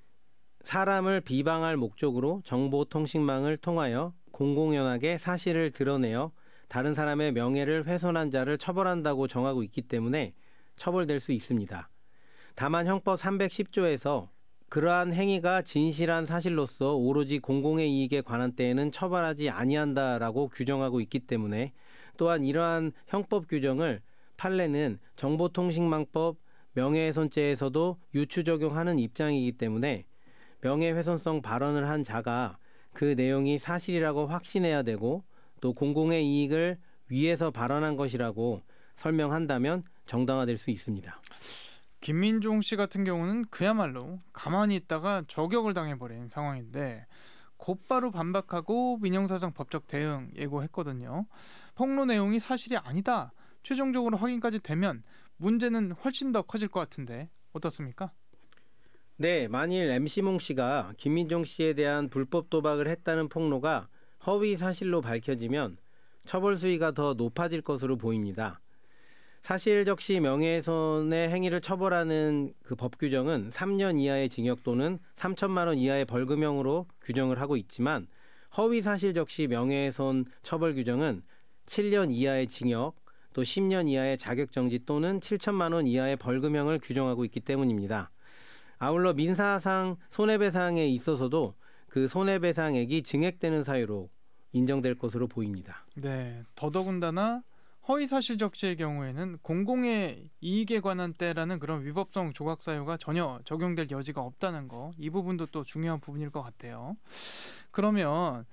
사람을 비방할 목적으로 정보통신망을 통하여 공공연하게 사실을 드러내어 다른 사람의 명예를 훼손한 자를 처벌한다고 정하고 있기 때문에 처벌될 수 있습니다. 다만 형법 310조에서 그러한 행위가 진실한 사실로서 오로지 공공의 이익에 관한 때에는 처벌하지 아니한다라고 규정하고 있기 때문에 또한 이러한 형법 규정을 판례는 정보통신망법 명예훼손죄에서도 유추 적용하는 입장이기 때문에 명예훼손성 발언을 한 자가 그 내용이 사실이라고 확신해야 되고 또 공공의 이익을 위해서 발언한 것이라고 설명한다면 정당화될 수 있습니다. 김민종 씨 같은 경우는 그야말로 가만히 있다가 저격을 당해버린 상황인데 곧바로 반박하고 민형사상 법적 대응 예고했거든요. 폭로 내용이 사실이 아니다. 최종적으로 확인까지 되면 문제는 훨씬 더 커질 것 같은데 어떻습니까? 네, 만일 MC몽 씨가 김민종 씨에 대한 불법 도박을 했다는 폭로가 허위 사실로 밝혀지면 처벌 수위가 더 높아질 것으로 보입니다. 사실 적시 명예훼손의 행위를 처벌하는 그 법 규정은 3년 이하의 징역 또는 3천만 원 이하의 벌금형으로 규정을 하고 있지만 허위 사실 적시 명예훼손 처벌 규정은 7년 이하의 징역 또 10년 이하의 자격정지 또는 7천만 원 이하의 벌금형을 규정하고 있기 때문입니다. 아울러 민사상 손해배상에 있어서도 그 손해배상액이 증액되는 사유로 인정될 것으로 보입니다. 네, 더더군다나 허위사실 적시의 경우에는 공공의 이익에 관한 때라는 그런 위법성 조각 사유가 전혀 적용될 여지가 없다는 거, 이 부분도 또 중요한 부분일 것 같아요. 그러면